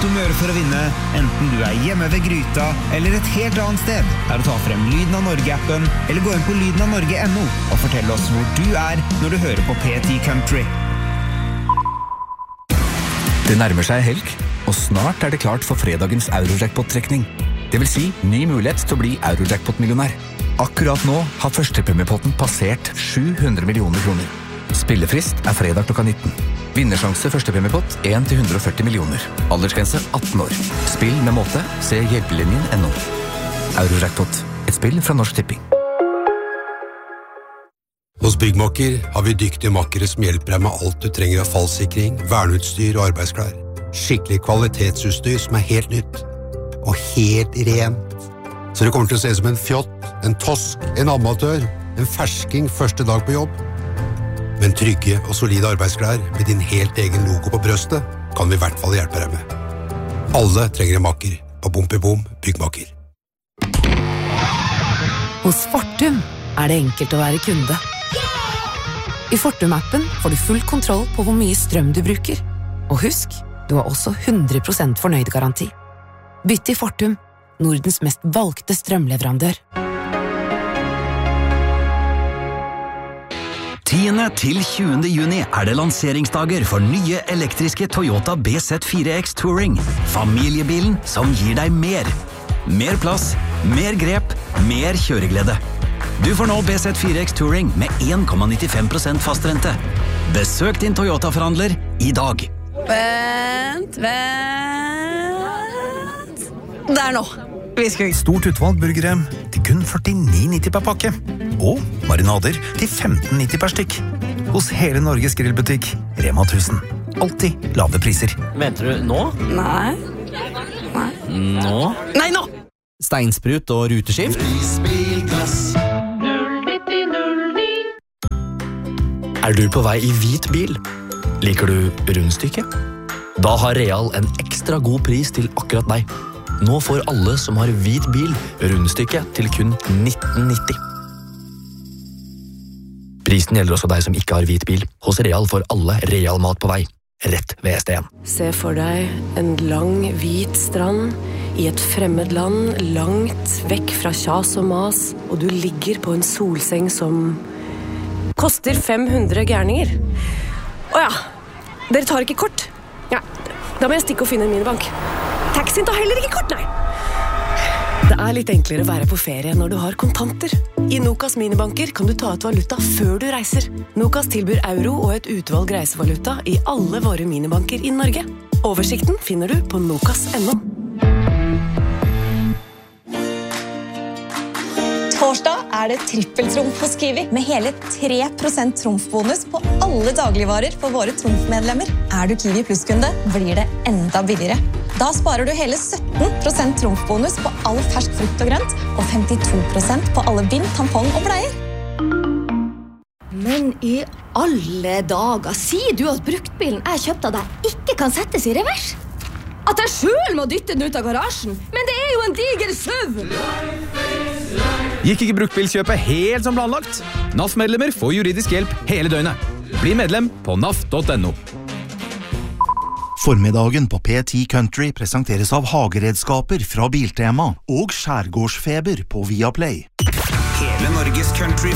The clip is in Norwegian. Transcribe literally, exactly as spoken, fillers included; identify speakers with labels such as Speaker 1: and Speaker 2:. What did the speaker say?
Speaker 1: du må gjøre for å vinne, enten du er hjemme ved gryta eller et helt annet sted, er å ta frem Lyden av Norge-appen eller gå inn på lyden av norge punktum no og fortelle oss hvor du er når du hører på P ti Country.
Speaker 2: Det nærmer seg helg, og snart er det klart for fredagens Eurojackpot-trekning. Det vil si ny mulighet til å bli Eurojackpot-millionær. Akkurat nå har førstepremiepotten passert sju hundre millioner kroner. Spillefrist er fredag klokka nitten. Vinnersjanse førstepremiepott en til hundre og førti millioner. Aldersgrense atten år. Spill med måte. Se hjelpelinjen punktum no. Eurojackpot. Et spill fra Norsk Tipping.
Speaker 3: Hos Byggmakker har vi dyktige makkere som hjelper deg med alt du trenger av fallsikring, verneutstyr og arbeidsklær. Skikkelig kvalitetsutstyr som er helt nytt. Og helt rent. Så det kommer til å se som en fjott, en tosk, en amatør, en fersking første dag på jobb. Men trygge og solide arbeidsklær med din helt egen logo på brøstet kan vi i hvert fall hjelpe deg med. Alle trenger en makker på Bompibom Byggmakker.
Speaker 4: Hos Fortum er det enkelt å være kunde. I Fortum-appen får du full kontroll på hvor mye strøm du bruker. Og husk, du har også hundre prosent fornøyd garanti. Bytt til Fortum, Nordens mest valgte strømleverandør.
Speaker 5: tiende til tjuende juni er det lanseringsdager for nye elektriske Toyota B Z fire X Touring. Familiebilen som gir deg mer. Mer plass, mer grep, mer kjøreglede. Du får nå B Z fire X Touring med en komma nittifem prosent fastrente. Besøk din Toyota-forhandler i dag.
Speaker 6: Vent, vent. Der nå.
Speaker 7: Stort utvalg burgere til kun førtini nitti per pakke. Og marinader til femten nitti per stykk. Hos hele Norges grillbutikk, Rema tusen. Alltid lave priser.
Speaker 8: Mente du nå?
Speaker 6: Nei. Nei.
Speaker 8: Nå?
Speaker 6: Nei, nå!
Speaker 8: Steinsprut og ruteskift?
Speaker 9: Er du på vei i hvit bil? Liker du rundstykke? Da har Real en ekstra god pris til akkurat deg. Nå får alle som har hvit bil rundstykke til kun nitten nitti. Prisen gjelder også deg som ikke har hvit bil. Hos Real får alle Real mat på vei. Rett ved S T en.
Speaker 10: Se for deg en lang, hvit strand i et fremmed land, langt vekk fra kjas og mas, og du ligger på en solseng som koster fem hundre gærninger. Åja, dere tar ikke kort? Ja, da må jeg stikke og finne en minibank. Taxien tar heller ikke kort, nei. Det er litt enklere å være på ferie når du har kontanter. I Nokas minibanker kan du ta ut valuta før du reiser. Nokas tilbyr euro og et utvalg reisevaluta i alle våre minibanker i Norge. Oversikten finner du på nokas punktum no.
Speaker 11: Torsdag er det trippeltrumf hos Kiwi, med hele tre prosent trumfbonus på alle dagligvarer for våre trumfmedlemmer. Er du Kiwi Plus-kunde, blir det enda billigere. Da sparer du hele sytten prosent trumfbonus på all fersk frukt og grønt, og femtito prosent på alle bind, tampong og bleier.
Speaker 12: Men i alle dager, sier du at bruktbilen jeg kjøpte av deg ikke kan settes i revers? At jeg selv må dytte den ut av garasjen? Men det er jo en diger søv!
Speaker 13: Gikk ikke bruktbilkjøpet helt som planlagt? N A F-medlemmer får juridisk hjelp hele døgnet. Bli medlem på N A F punktum no.
Speaker 14: Formiddagen på P ti Country presenteres av hageredskaper fra Biltema og skjærgårdsfeber på Viaplay.
Speaker 1: Hele Norges country